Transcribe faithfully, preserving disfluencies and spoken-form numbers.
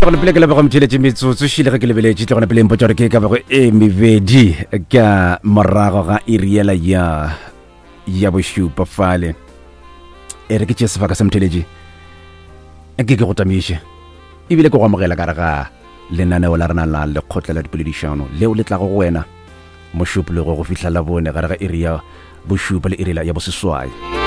go plekela ba go mtheletse metsotso shile ge ke lebeletse tle go pele mpotsa re ke ka ba go e mebedi ka morago ga iriela ya ya boshupa fale e re ke tse sebaka sa mtheletse e ke ke go tamishe e bile go go amogela ka re ga lenaneo la rena la lekgotla la dipoledišano leo le tla go wena moshupo le go go fihla la bone ga re ga iria boshupa le irela ya boseswai.